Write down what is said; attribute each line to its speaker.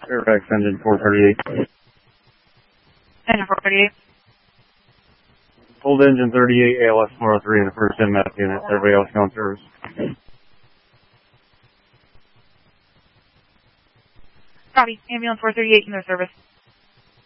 Speaker 1: Fairfax engine 438.
Speaker 2: Engine 438.
Speaker 1: Hold engine 38, ALS 403 in the first MF unit. Everybody else on service.
Speaker 2: Copy. Ambulance 438 in their service.